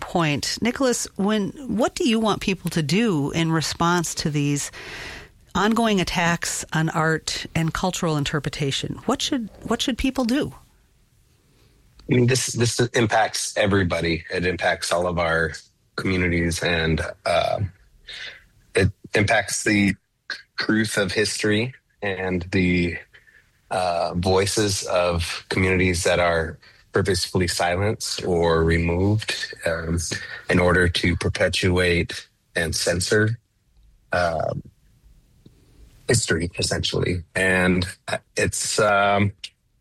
point. Nicholas, what do you want people to do in response to these ongoing attacks on art and cultural interpretation? What should people do? I mean, this impacts everybody. It impacts all of our communities, and it impacts the truth of history and the voices of communities that are purposefully silenced or removed in order to perpetuate and censor history, essentially. And it's, I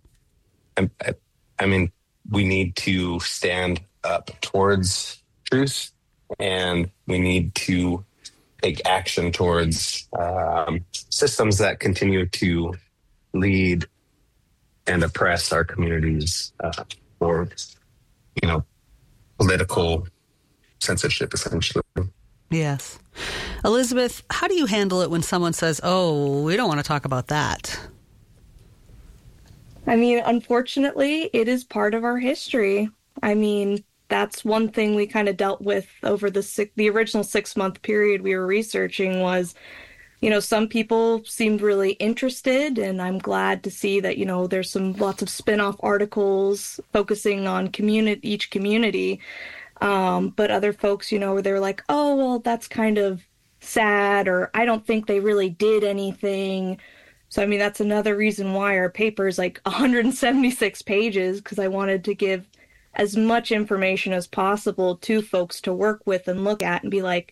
mean, we need to stand up towards truth, and we need to take action towards systems that continue to lead and oppress our communities for, political censorship, essentially. Yes. Elizabeth, how do you handle it when someone says, "Oh, we don't want to talk about that"? I mean, unfortunately, it is part of our history. I mean, that's one thing we kind of dealt with over the original 6-month period we were researching was, some people seemed really interested, and I'm glad to see that, there's lots of spin-off articles focusing on each community. But other folks, they're like, "Oh, well, that's kind of sad," or "I don't think they really did anything." So, I mean, that's another reason why our paper is like 176 pages, because I wanted to give as much information as possible to folks to work with and look at and be like,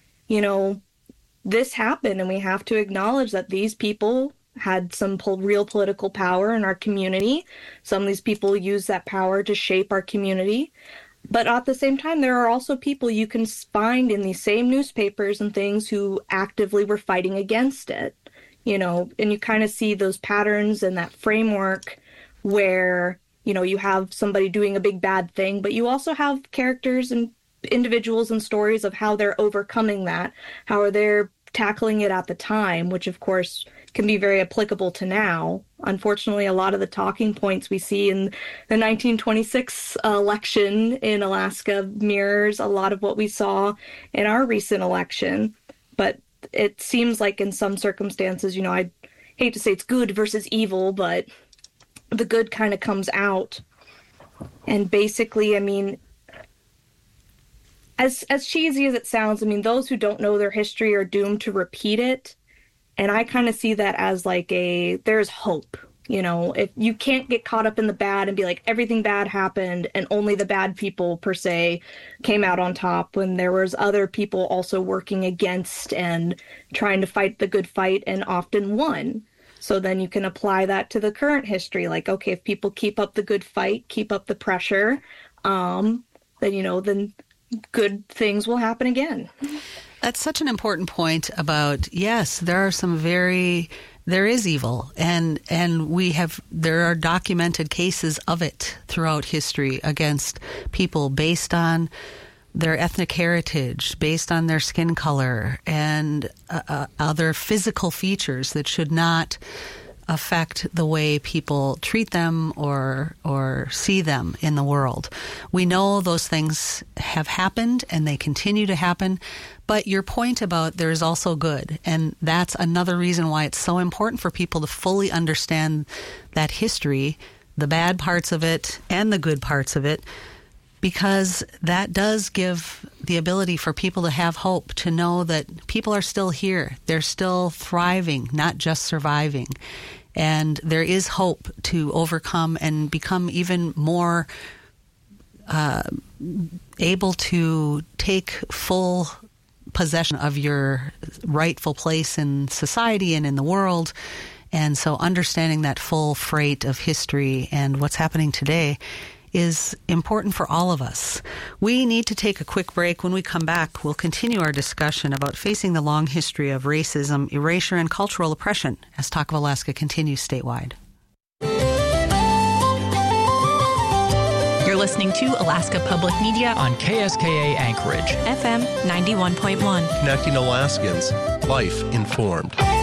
this happened, and we have to acknowledge that these people had some real political power in our community. Some of these people use that power to shape our community. But at the same time, there are also people you can find in these same newspapers and things who actively were fighting against it. And you kind of see those patterns and that framework where, you have somebody doing a big bad thing, but you also have characters and individuals and stories of how they're overcoming that, how they're tackling it at the time, which of course can be very applicable to now. Unfortunately, a lot of the talking points we see in the 1926 election in Alaska mirrors a lot of what we saw in our recent election. But it seems like in some circumstances, I hate to say it's good versus evil, but the good kind of comes out. And basically, I mean, as cheesy as it sounds, I mean, those who don't know their history are doomed to repeat it. And I kind of see that as like there's hope. If you can't get caught up in the bad and be like, everything bad happened and only the bad people per se came out on top, when there was other people also working against and trying to fight the good fight and often won. So then you can apply that to the current history. Like, okay, if people keep up the good fight, keep up the pressure, then good things will happen again. That's such an important point about, yes, there is evil, and there are documented cases of it throughout history against people based on their ethnic heritage, based on their skin color, and other physical features that should not affect the way people treat them or see them in the world. We know those things have happened and they continue to happen, but your point about there is also good, and that's another reason why it's so important for people to fully understand that history, the bad parts of it and the good parts of it, because that does give the ability for people to have hope, to know that people are still here. They're still thriving, not just surviving. And there is hope to overcome and become even more able to take full possession of your rightful place in society and in the world. And so understanding that full freight of history and what's happening today is important for all of us. We need to take a quick break. When we come back, we'll continue our discussion about facing the long history of racism, erasure, and cultural oppression as Talk of Alaska continues statewide. You're listening to Alaska Public Media on KSKA Anchorage, FM 91.1. Connecting Alaskans, life informed.